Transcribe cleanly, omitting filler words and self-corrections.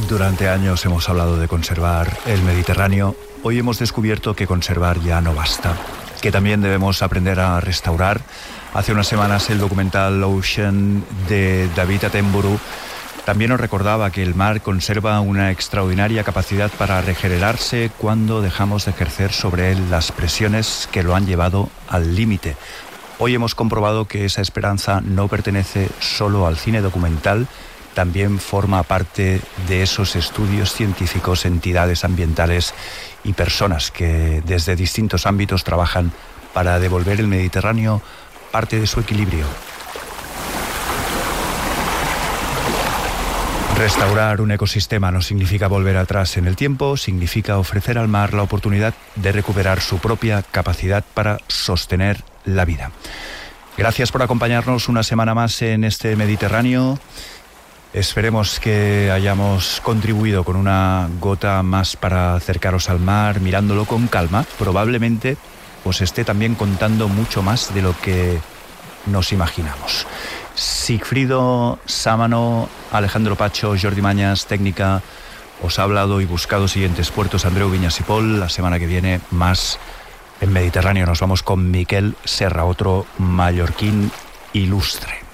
Durante años hemos hablado de conservar el Mediterráneo. Hoy hemos descubierto que conservar ya no basta, que también debemos aprender a restaurar. Hace unas semanas el documental Ocean de David Attenborough también nos recordaba que el mar conserva una extraordinaria capacidad para regenerarse cuando dejamos de ejercer sobre él las presiones que lo han llevado al límite. Hoy hemos comprobado que esa esperanza no pertenece solo al cine documental, también forma parte de esos estudios científicos, entidades ambientales y personas que desde distintos ámbitos trabajan para devolver el Mediterráneo parte de su equilibrio. Restaurar un ecosistema no significa volver atrás en el tiempo, significa ofrecer al mar la oportunidad de recuperar su propia capacidad para sostener la vida. Gracias por acompañarnos una semana más en este Mediterráneo. Esperemos que hayamos contribuido con una gota más para acercaros al mar, mirándolo con calma. Probablemente os esté también contando mucho más de lo que nos imaginamos. Sigfrido Sámano, Alejandro Pacho, Jordi Mañas, técnica, os ha hablado y buscado siguientes puertos, Andreu Viñas y Pol. La semana que viene más en Mediterráneo. Nos vamos con Miquel Serra, otro mallorquín ilustre.